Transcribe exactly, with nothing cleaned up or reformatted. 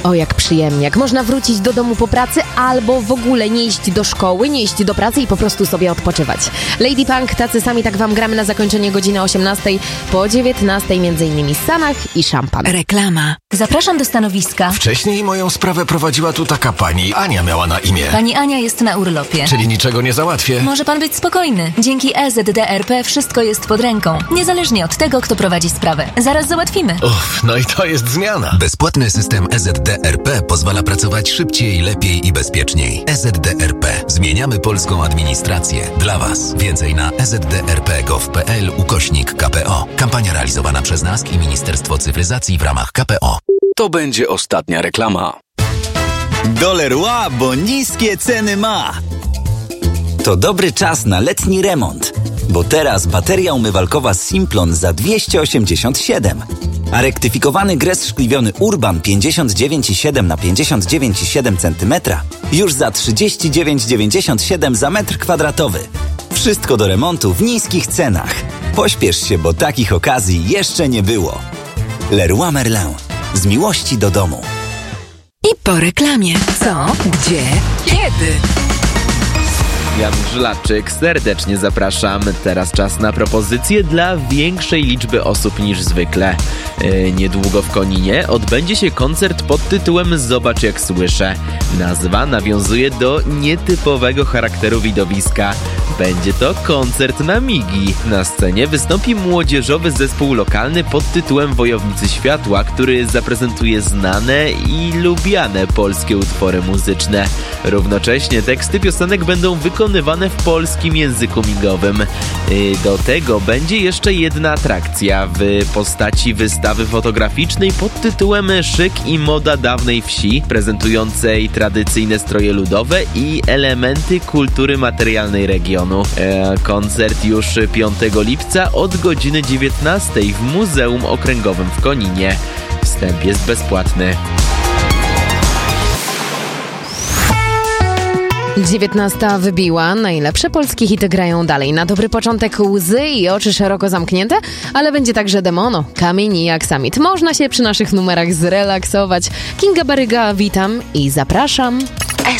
O, jak przyjemnie. Jak można wrócić do domu po pracy albo w ogóle nie iść do szkoły, nie iść do pracy i po prostu sobie odpoczywać. Lady Punk, tacy sami, tak wam gramy na zakończenie godziny osiemnastej, po dziewiętnastej między innymi Sanach i Szampan. Reklama. Zapraszam do stanowiska. Wcześniej moją sprawę prowadziła tu taka pani. Ania miała na imię. Pani Ania jest na urlopie. Czyli niczego nie załatwię. Może pan być spokojny. Dzięki E Z D R P wszystko jest pod ręką. Niezależnie od tego, kto prowadzi sprawę. Zaraz załatwimy. Uff, no i to jest zmiana. Bezpłatny system E Z D R P pozwala pracować szybciej, lepiej i bezpieczniej. E Z D R P. Zmieniamy polską administrację. Dla Was. Więcej na e z d r p kropka gov kropka p l ukośnik K P O. Kampania realizowana przez N A S K i Ministerstwo Cyfryzacji w ramach K P O. To będzie ostatnia reklama. Do Leroy, bo niskie ceny ma. To dobry czas na letni remont, bo teraz bateria umywalkowa Simplon za dwieście osiemdziesiąt siedem, a rektyfikowany gres szkliwiony Urban pięćdziesiąt dziewięć i siedem na pięćdziesiąt dziewięć i siedem centymetra już za trzydzieści dziewięć dziewięćdziesiąt siedem za metr kwadratowy. Wszystko do remontu w niskich cenach. Pośpiesz się, bo takich okazji jeszcze nie było. Leroy Merlin. Z miłości do domu. I po reklamie. Co? Gdzie? Kiedy? Jan Żlaczyk, serdecznie zapraszam. Teraz czas na propozycje dla większej liczby osób niż zwykle. Yy, niedługo w Koninie odbędzie się koncert pod tytułem Zobacz jak słyszę. Nazwa nawiązuje do nietypowego charakteru widowiska. Będzie to koncert na migi. Na scenie wystąpi młodzieżowy zespół lokalny pod tytułem Wojownicy Światła, który zaprezentuje znane i lubiane polskie utwory muzyczne. Równocześnie teksty piosenek będą wykonywane w polskim języku migowym. Do tego będzie jeszcze jedna atrakcja w postaci wystawy fotograficznej pod tytułem Szyk i moda dawnej wsi, prezentującej tradycyjne stroje ludowe i elementy kultury materialnej regionu. E, koncert już piątego lipca od godziny dziewiętnastej w Muzeum Okręgowym w Koninie. Wstęp jest bezpłatny. dziewiętnasta wybiła, najlepsze polskie hity grają dalej. Na dobry początek łzy i oczy szeroko zamknięte, ale będzie także Demono, Kamień i Aksamit. Można się przy naszych numerach zrelaksować. Kinga Baryga, witam i zapraszam.